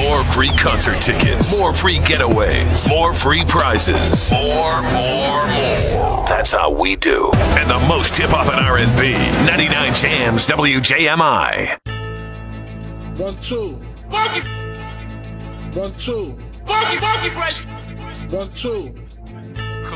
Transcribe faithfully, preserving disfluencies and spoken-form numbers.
More free concert tickets. More free getaways. More free prizes. More, more, more. That's how we do. And the most hip-hop and R and B. ninety-nine Jams W J M I. One, two. Funky. One, two. Funky, funky fresh. One, two.